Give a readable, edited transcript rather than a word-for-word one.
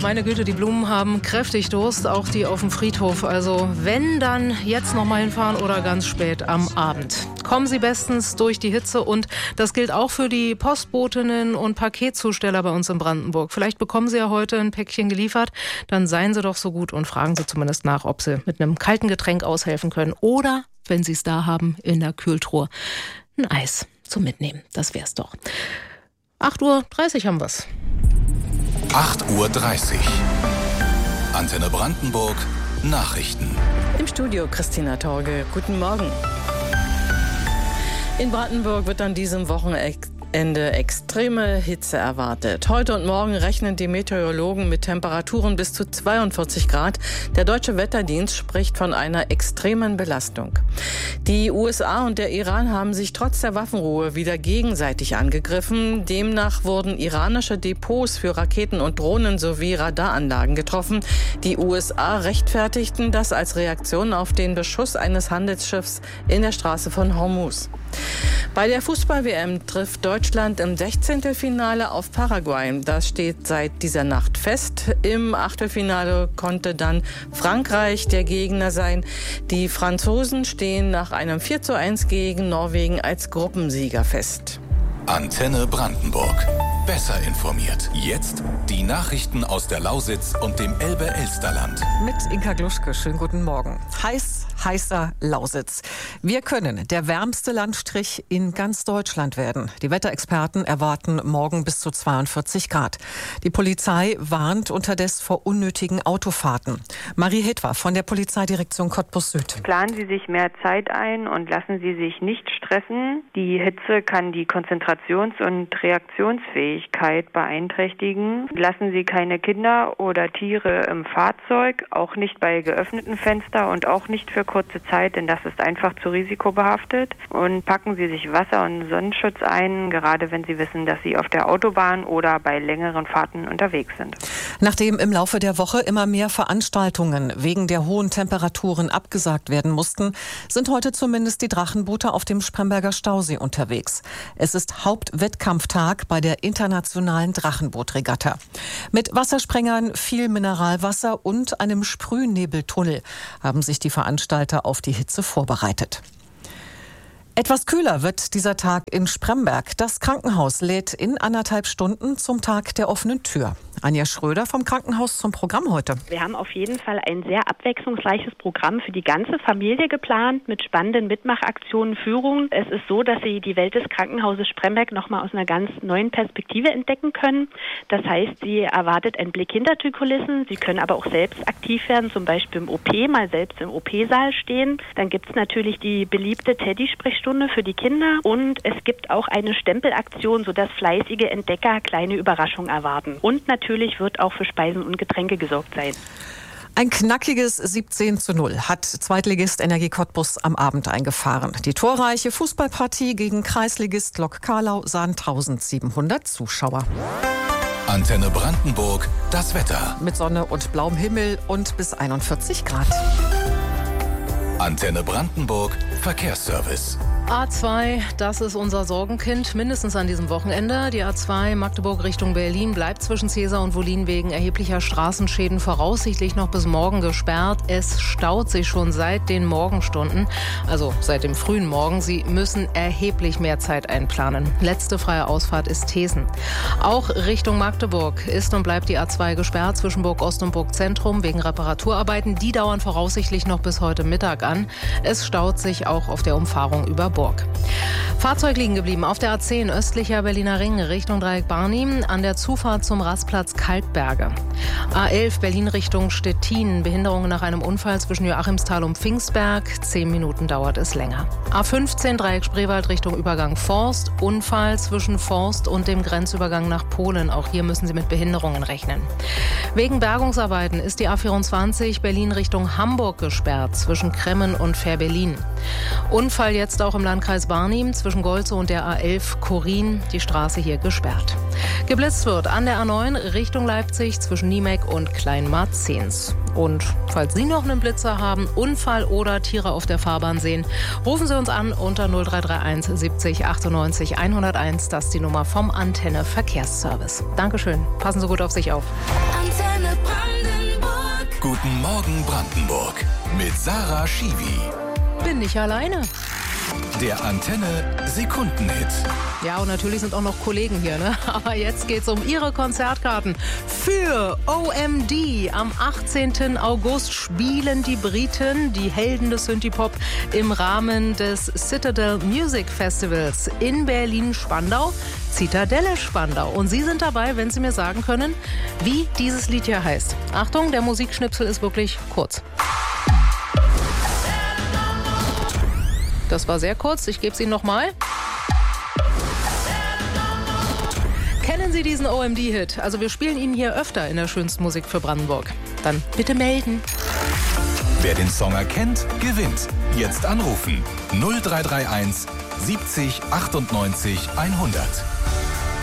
meine Güte, die Blumen haben kräftig Durst, auch die auf dem Friedhof. Also wenn, dann jetzt noch mal hinfahren oder ganz spät am Abend. Kommen Sie bestens durch die Hitze und das gilt auch für die Postbotinnen und Paketzusteller bei uns in Brandenburg. Vielleicht bekommen Sie ja heute ein Päckchen geliefert, dann seien Sie doch so gut und fragen Sie zumindest nach, ob Sie mit einem kalten Getränk aushelfen können oder, wenn Sie es da haben, in der Kühltruhe ein Eis zum Mitnehmen. Das wär's doch. 8:30 Uhr haben wir's. 8:30 Uhr. Antenne Brandenburg. Nachrichten. Im Studio Christina Torge. Guten Morgen. In Brandenburg wird an diesem Wochenende extreme Hitze erwartet. Heute und morgen rechnen die Meteorologen mit Temperaturen bis zu 42 Grad. Der Deutsche Wetterdienst spricht von einer extremen Belastung. Die USA und der Iran haben sich trotz der Waffenruhe wieder gegenseitig angegriffen. Demnach wurden iranische Depots für Raketen und Drohnen sowie Radaranlagen getroffen. Die USA rechtfertigten das als Reaktion auf den Beschuss eines Handelsschiffs in der Straße von Hormuz. Bei der Fußball-WM trifft Deutschland im 16. Finale auf Paraguay. Das steht seit dieser Nacht fest. Im Achtelfinale konnte dann Frankreich der Gegner sein. Die Franzosen stehen nach einem 4:1 gegen Norwegen als Gruppensieger fest. Antenne Brandenburg. Besser informiert. Jetzt die Nachrichten aus der Lausitz und dem Elbe-Elsterland. Mit Inka Gluschke. Schönen guten Morgen. Heißer Lausitz. Wir können der wärmste Landstrich in ganz Deutschland werden. Die Wetterexperten erwarten morgen bis zu 42 Grad. Die Polizei warnt unterdessen vor unnötigen Autofahrten. Marie Hetwa von der Polizeidirektion Cottbus Süd. Planen Sie sich mehr Zeit ein und lassen Sie sich nicht stressen. Die Hitze kann die Konzentrations- und Reaktionsfähigkeit beeinträchtigen. Lassen Sie keine Kinder oder Tiere im Fahrzeug, auch nicht bei geöffneten Fenstern und auch nicht für kurze Zeit, denn das ist einfach zu risikobehaftet. Und packen Sie sich Wasser- und Sonnenschutz ein, gerade wenn Sie wissen, dass Sie auf der Autobahn oder bei längeren Fahrten unterwegs sind. Nachdem im Laufe der Woche immer mehr Veranstaltungen wegen der hohen Temperaturen abgesagt werden mussten, sind heute zumindest die Drachenboote auf dem Spremberger Stausee unterwegs. Es ist Hauptwettkampftag bei der internationalen Drachenbootregatta. Mit Wassersprengern, viel Mineralwasser und einem Sprühnebeltunnel haben sich die Veranstalter auf die Hitze vorbereitet. Etwas kühler wird dieser Tag in Spremberg. Das Krankenhaus lädt in 1,5 Stunden zum Tag der offenen Tür. Anja Schröder vom Krankenhaus zum Programm heute. Wir haben auf jeden Fall ein sehr abwechslungsreiches Programm für die ganze Familie geplant mit spannenden Mitmachaktionen, Führungen. Es ist so, dass Sie die Welt des Krankenhauses Spremberg nochmal aus einer ganz neuen Perspektive entdecken können. Das heißt, Sie erwartet einen Blick hinter die Kulissen. Sie können aber auch selbst aktiv werden, zum Beispiel im OP, mal selbst im OP-Saal stehen. Dann gibt es natürlich die beliebte Teddy-Sprechstunde für die Kinder und es gibt auch eine Stempelaktion, sodass fleißige Entdecker kleine Überraschungen erwarten. Und natürlich wird auch für Speisen und Getränke gesorgt sein. Ein knackiges 17:0 hat Zweitligist Energie Cottbus am Abend eingefahren. Die torreiche Fußballpartie gegen Kreisligist Lok Karlau sahen 1700 Zuschauer. Antenne Brandenburg. Das Wetter. Mit Sonne und blauem Himmel und bis 41 Grad. Antenne Brandenburg. Verkehrsservice. A2, das ist unser Sorgenkind, mindestens an diesem Wochenende. Die A2 Magdeburg Richtung Berlin bleibt zwischen Cäsar und Wollin wegen erheblicher Straßenschäden voraussichtlich noch bis morgen gesperrt. Es staut sich schon seit den Morgenstunden, also seit dem frühen Morgen. Sie müssen erheblich mehr Zeit einplanen. Letzte freie Ausfahrt ist Thesen. Auch Richtung Magdeburg ist und bleibt die A2 gesperrt zwischen Burg Ost und Burg Zentrum wegen Reparaturarbeiten. Die dauern voraussichtlich noch bis heute Mittag an. Es staut sich auch auf der Umfahrung über Burg. Fahrzeug liegen geblieben auf der A10 östlicher Berliner Ring Richtung Dreieck Barnim an der Zufahrt zum Rastplatz Kaltberge. A11 Berlin Richtung Stettin, Behinderung nach einem Unfall zwischen Joachimsthal und Pfingstberg. 10 Minuten dauert es länger. A15 Dreieck Spreewald Richtung Übergang Forst, Unfall zwischen Forst und dem Grenzübergang nach Polen. Auch hier müssen Sie mit Behinderungen rechnen. Wegen Bergungsarbeiten ist die A24 Berlin Richtung Hamburg gesperrt zwischen Kremmen und Fährberlin. Unfall jetzt auch im Landkreis Barnim zwischen Golzow und der A11 Korin, die Straße hier gesperrt. Geblitzt wird an der A9 Richtung Leipzig zwischen Niemek und Kleinmarzens. Und falls Sie noch einen Blitzer haben, Unfall oder Tiere auf der Fahrbahn sehen, rufen Sie uns an unter 0331 70 98 101. Das ist die Nummer vom Antenne Verkehrsservice. Dankeschön. Passen Sie gut auf sich auf. Antenne Guten Morgen Brandenburg mit Sarah Schiwi. Bin nicht alleine. Der Antenne Sekundenhit. Ja, und natürlich sind auch noch Kollegen hier, ne? Aber jetzt geht's um ihre Konzertkarten für OMD. Am 18. August spielen die Briten, die Helden des Synthie-Pop, im Rahmen des Citadel Music Festivals in Berlin-Spandau, Zitadelle Spandau. Und Sie sind dabei, wenn Sie mir sagen können, wie dieses Lied hier heißt. Achtung, der Musikschnipsel ist wirklich kurz. Das war sehr kurz, ich gebe es Ihnen nochmal. Kennen Sie diesen OMD-Hit? Also wir spielen ihn hier öfter in der schönsten Musik für Brandenburg. Dann bitte melden. Wer den Song erkennt, gewinnt. Jetzt anrufen. 0331 70 98 100.